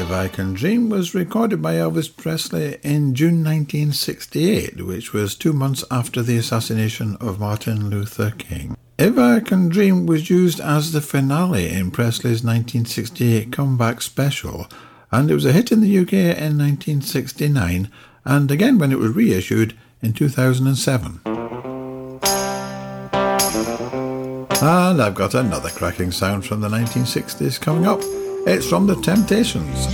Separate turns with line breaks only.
If I Can Dream was recorded by Elvis Presley in June 1968, which was 2 months after the assassination of Martin Luther King. If I Can Dream was used as the finale in Presley's 1968 comeback special, and it was a hit in the UK in 1969, and again when it was reissued in 2007. And I've got another cracking sound from the 1960s coming up. It's from The Temptations.